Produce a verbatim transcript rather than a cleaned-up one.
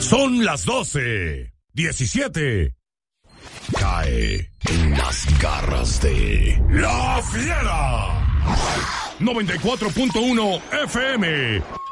Son las doce, diecisiete. Cae en las garras de La Fiera. noventa y cuatro punto uno F M.